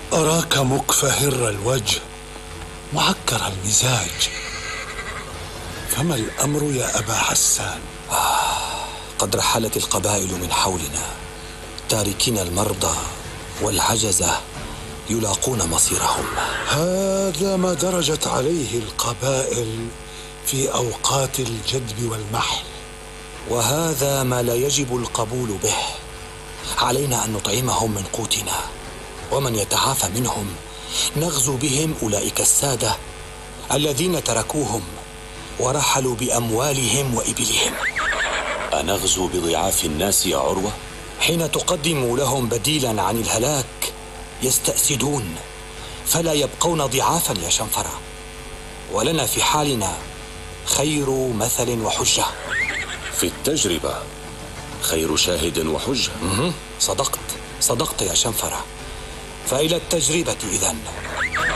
أراك مكفهر الوجه معكر المزاج، فما الأمر يا أبا حسان؟ قد رحلت القبائل من حولنا، تاركين المرضى والعجزة يلاقون مصيرهم. هذا ما درجت عليه القبائل في أوقات الجدب والمحل، وهذا ما لا يجب القبول به. علينا أن نطعمهم من قوتنا، ومن يتعافى منهم نغزو بهم أولئك السادة الذين تركوهم ورحلوا بأموالهم وإبلهم. أنغزو بضعاف الناس يا عروة؟ حين تقدم لهم بديلا عن الهلاك يستأسدون، فلا يبقون ضعافا يا شنفرة، ولنا في حالنا خير مثل وحجة. في التجربة خير شاهد وحجة. صدقت يا شنفرة، فإلى التجربة إذن.